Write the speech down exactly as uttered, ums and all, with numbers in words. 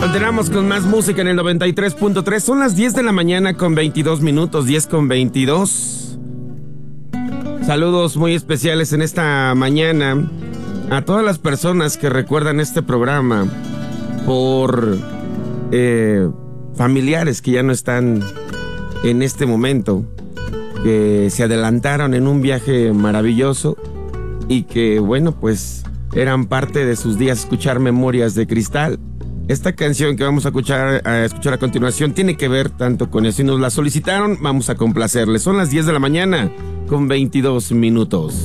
Continuamos con más música en el noventa y tres punto tres. Son las diez de la mañana con veintidós minutos, diez con veintidós. Saludos muy especiales en esta mañana a todas las personas que recuerdan este programa por eh, familiares que ya no están en este momento, que se adelantaron en un viaje maravilloso y que, bueno, pues eran parte de sus días escuchar Memorias de Cristal. Esta canción que vamos a escuchar, a escuchar a continuación tiene que ver tanto con eso y nos la solicitaron, vamos a complacerles. Son las diez de la mañana con veintidós minutos.